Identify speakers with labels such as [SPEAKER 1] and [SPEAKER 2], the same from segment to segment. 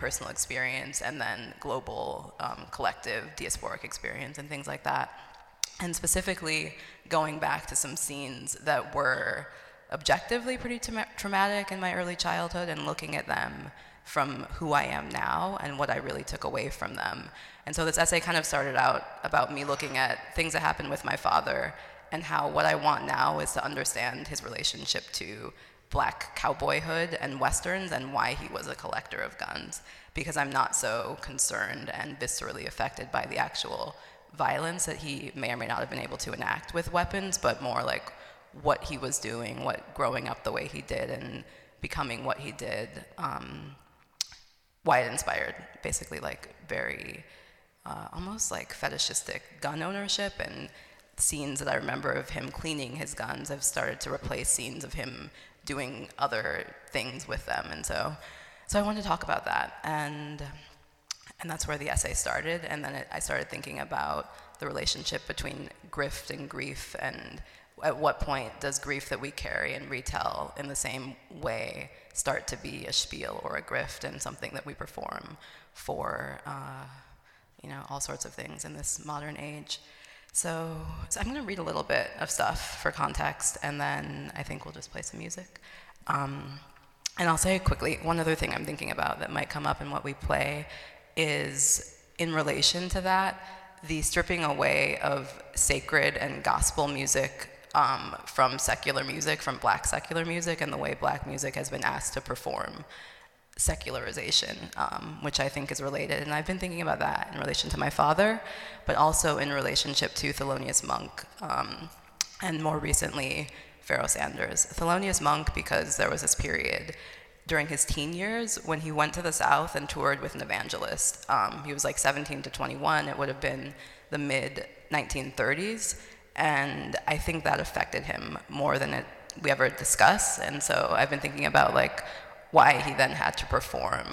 [SPEAKER 1] personal experience and then global, collective diasporic experience and things like that. And specifically going back to some scenes that were objectively pretty traumatic in my early childhood and looking at them from who I am now and what I really took away from them. And so this essay kind of started out about me looking at things that happened with my father and how what I want now is to understand his relationship to Black cowboyhood and Westerns and why he was a collector of guns, because I'm not so concerned and viscerally affected by the actual violence that he may or may not have been able to enact with weapons, but more like what he was doing, what growing up the way he did and becoming what he did, why it inspired basically like very almost like fetishistic gun ownership, and scenes that I remember of him cleaning his guns have started to replace scenes of him doing other things with them. And so I wanted to talk about that, and that's where the essay started. And then I started thinking about the relationship between grift and grief, and at what point does grief that we carry and retell in the same way start to be a spiel or a grift and something that we perform for all sorts of things in this modern age. So I'm going to read a little bit of stuff for context, and then I think we'll just play some music. And I'll say quickly, one other thing I'm thinking about that might come up in what we play is, in relation to that, the stripping away of sacred and gospel music from secular music, from Black secular music, and the way Black music has been asked to perform secularization, which I think is related. And I've been thinking about that in relation to my father, but also in relationship to Thelonious Monk, and more recently, Pharoah Sanders. Thelonious Monk, because there was this period during his teen years when he went to the South and toured with an evangelist. He was like 17 to 21. It would have been the mid-1930s. And I think that affected him more than we ever discuss. And so I've been thinking about like why he then had to perform,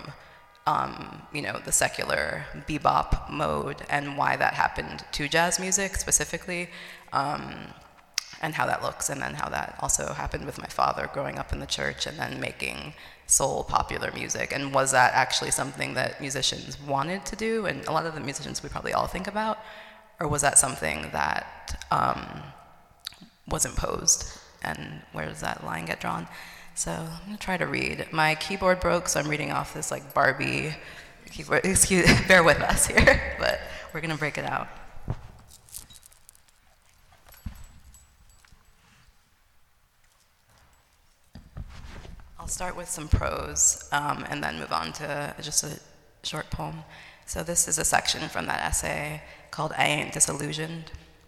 [SPEAKER 1] the secular bebop mode, and why that happened to jazz music specifically, and how that looks, and then how that also happened with my father growing up in the church and then making soul popular music. And was that actually something that musicians wanted to do, and a lot of the musicians we probably all think about, or was that something that was imposed, and where does that line get drawn? So I'm gonna try to read. My keyboard broke, so I'm reading off this like Barbie keyboard. Bear with us here, but we're gonna break it out. I'll start with some prose and then move on to just a short poem. So this is a section from that essay called I Ain't Disillusioned.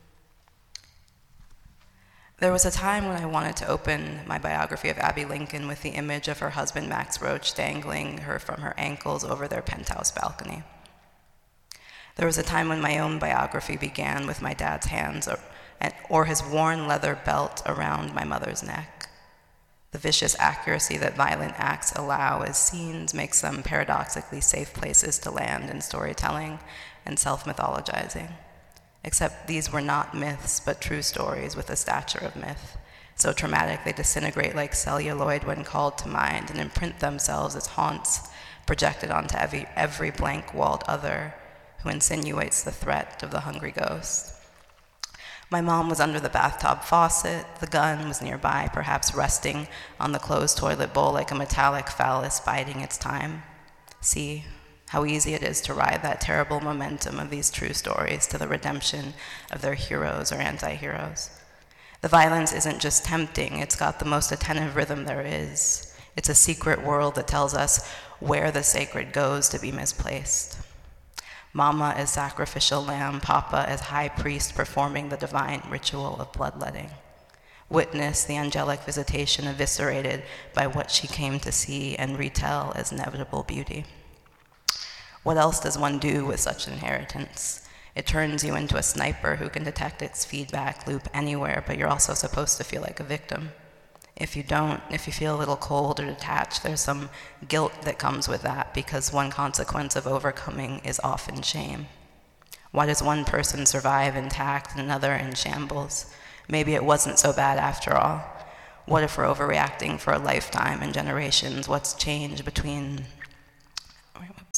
[SPEAKER 1] There was a time when I wanted to open my biography of Abby Lincoln with the image of her husband Max Roach dangling her from her ankles over their penthouse balcony. There was a time when my own biography began with my dad's hands or his worn leather belt around my mother's neck. The vicious accuracy that violent acts allow as scenes makes them paradoxically safe places to land in storytelling and self-mythologizing. Except these were not myths, but true stories with the stature of myth. So traumatic they disintegrate like celluloid when called to mind and imprint themselves as haunts projected onto every blank-walled other who insinuates the threat of the hungry ghost. My mom was under the bathtub faucet. The gun was nearby, perhaps resting on the closed toilet bowl like a metallic phallus biding its time. See how easy it is to ride that terrible momentum of these true stories to the redemption of their heroes or anti-heroes. The violence isn't just tempting, it's got the most attentive rhythm there is. It's a secret world that tells us where the sacred goes to be misplaced. Mama is sacrificial lamb, Papa is high priest performing the divine ritual of bloodletting. Witness the angelic visitation eviscerated by what she came to see and retell as inevitable beauty. What else does one do with such inheritance? It turns you into a sniper who can detect its feedback loop anywhere, but you're also supposed to feel like a victim. If you don't, if you feel a little cold or detached, there's some guilt that comes with that, because one consequence of overcoming is often shame. Why does one person survive intact and another in shambles? Maybe it wasn't so bad after all. What if we're overreacting for a lifetime and generations? What's changed between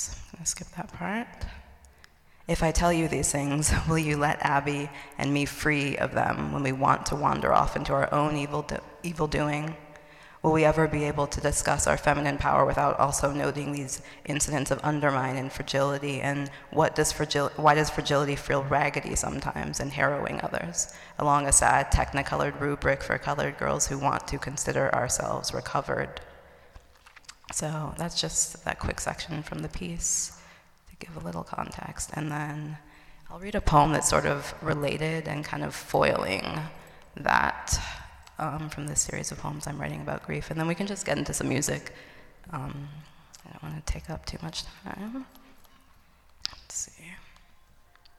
[SPEAKER 1] skip that part. If I tell you these things, will you let Abby and me free of them when we want to wander off into our own evil doing? Will we ever be able to discuss our feminine power without also noting these incidents of undermine and fragility, and why does fragility feel raggedy sometimes and harrowing others, along a sad technicolored rubric for colored girls who want to consider ourselves recovered? So that's just that quick section from the piece to give a little context, and then I'll read a poem that's sort of related and kind of foiling that from this series of poems I'm writing about grief, and then we can just get into some music. I don't want to take up too much time. Let's see.